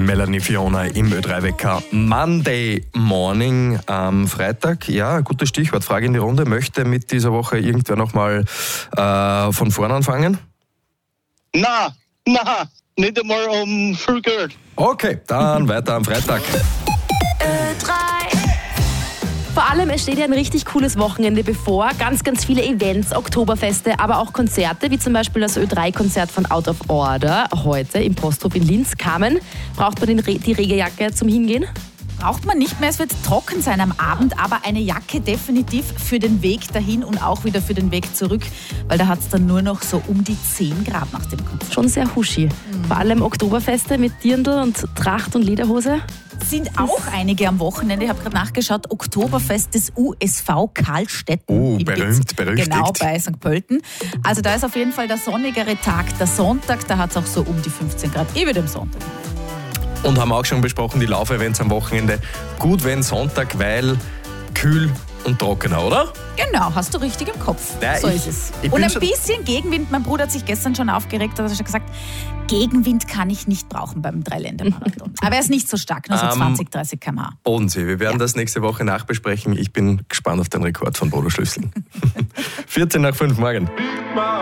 Melanie Fiona im Ö3-Wecker. Monday Morning am Freitag. Ja, gutes Stichwort. Frage in die Runde. Möchte mit dieser Woche irgendwer nochmal von vorn anfangen? Na, nicht einmal um Früh gehört. Okay, dann weiter am Freitag. Vor allem, es steht ja ein richtig cooles Wochenende bevor. Ganz, ganz viele Events, Oktoberfeste, aber auch Konzerte, wie zum Beispiel das Ö3-Konzert von Out of Order heute im Posthof in Linz. Carmen, braucht man die Regenjacke zum Hingehen? Braucht man nicht mehr, es wird trocken sein am Abend, aber eine Jacke definitiv für den Weg dahin und auch wieder für den Weg zurück, weil da hat es dann nur noch so um die 10 Grad nach dem Konzert. Schon sehr huschi. Vor allem Oktoberfeste mit Dirndl und Tracht und Lederhose. Sind auch einige am Wochenende. Ich habe gerade nachgeschaut, Oktoberfest des USV Karlstetten. Oh, berühmt. Genau, bei St. Pölten. Also da ist auf jeden Fall der sonnigere Tag, der Sonntag, da hat es auch so um die 15 Grad, wie dem Sonntag. Und haben auch schon besprochen, die Laufevents am Wochenende. Gut, wenn Sonntag, weil kühl und trockener, oder? Genau, hast du richtig im Kopf. Ja, so ist es. Und ein bisschen Gegenwind. Mein Bruder hat sich gestern schon aufgeregt, hat er schon gesagt, Gegenwind kann ich nicht brauchen beim Dreiländermarathon. Aber er ist nicht so stark, nur so 20, 30 km/h. Bodensee, wir werden das nächste Woche nachbesprechen. Ich bin gespannt auf den Rekord von Bodo Schlüssel. 14 nach 5 morgen.